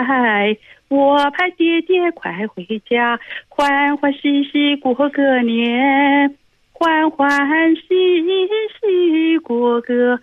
来，我盼爹爹快回家，欢欢喜喜过个年，欢欢喜喜过个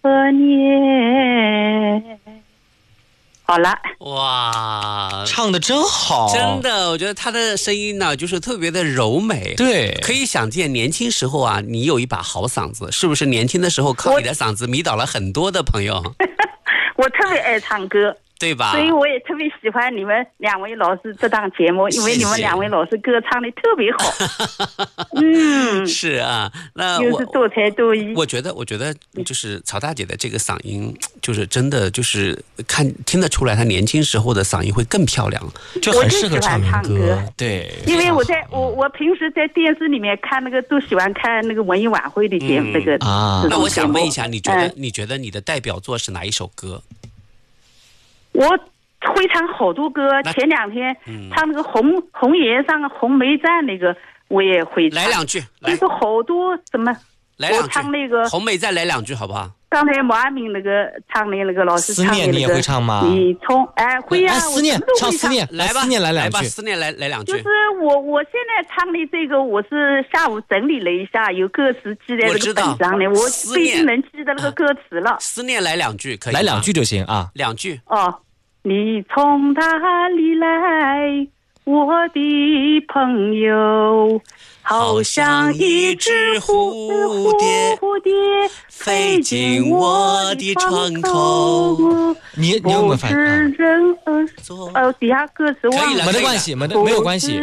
年。好了， 哇， 唱得真好， 真的，我觉得他的声音呢，就是特别的柔美。 对， 可以想见年轻时候啊，你有一把好嗓子，是不是？年轻的时候靠你的嗓子迷倒了很多的朋友。 我特别爱唱歌， 对吧？ 所以我也特别喜欢你们两位老师这档节目，因为你们两位老师歌唱的特别好。 是啊，那又是多才多艺。 我觉得就是曹大姐的这个嗓音，就是真的就是听得出来，她年轻时候的嗓音会更漂亮， 就很适合唱民歌。对， 因为我平时在电视里面看那个，都喜欢看那个文艺晚会的节目，那个啊。 那我想问一下，你觉得你的代表作是哪一首歌？ 我会唱好多歌，前两天唱那个红岩上红梅站那个我也会唱， 来两句， 就是好多什么，我唱那个红梅站来两句好不好？ 刚才毛阿敏那个唱的那个老师唱的那个， 思念你也会唱吗？ 你从会啊， 思念唱思念， 来吧， 思念来两句， 思念来两句。 就是我现在唱的这个，我是下午整理了一下，有歌词记在那个本上的，我不一定能记得那个歌词了。 思念来两句可以吗？ 来两句就行啊， 两句。 哦，你从哪里来，我的朋友？好像一只蝴蝶飞进我的窗口。 你有没有反应？ 底下歌词忘了。 没关系，没有关系。